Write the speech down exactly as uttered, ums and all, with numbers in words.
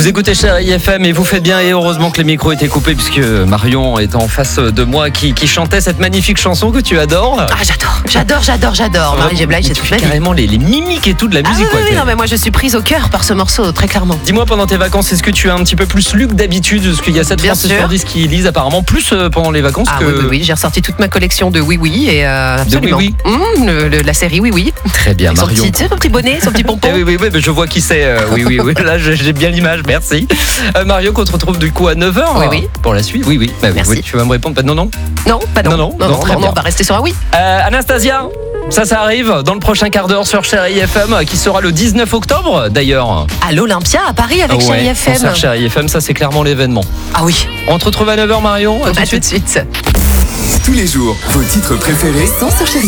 Vous écoutez Chérie F M et vous faites bien, et heureusement que les micros étaient coupés puisque Marion est en face de moi qui, qui chantait cette magnifique chanson que tu adores. Ah, j'adore, j'adore, j'adore, j'adore. Marie-J. Blige, c'est toute ma vie. Carrément les, les mimiques et tout de la Ah musique. oui, quoi, oui, oui, non, mais moi je suis prise au cœur par ce morceau, très clairement. Dis-moi, pendant tes vacances, est-ce que tu as un petit peu plus lu que d'habitude? Parce qu'il y a sept Bien Français sûr. sur dix qui lisent apparemment plus euh, pendant les vacances Ah que... oui, oui, oui, j'ai ressorti toute ma collection de Oui Oui et euh, absolument. Oui Mmh, le- le- la série Oui Oui. Très bien, Avec son Marion. petit, tu sais, son petit bonnet, son petit Eh pompon. oui, oui, oui, mais je vois qui c'est. euh, oui, oui, oui. Là, j'ai j'ai bien l'image. Merci. Euh, Mario, qu'on te retrouve du coup à neuf heures Oui, oui. pour la suite. Oui, oui. Bah, oui, Merci. oui, tu vas me répondre. Bah, non, non. Non, pas non. Non, non, non, non, très non, bien. on va rester sur un Oui. Euh, Anastasia, ça, ça arrive dans le prochain quart d'heure sur Chérie F M, qui sera le dix-neuf octobre d'ailleurs. À l'Olympia à Paris avec Ouais, Chérie F M. concert Chérie F M, ça c'est clairement l'événement. Ah oui. On te retrouve à neuf heures, Marion. À tout de À tout suite. de suite. Tous les jours, vos titres préférés Sans sur Chérie.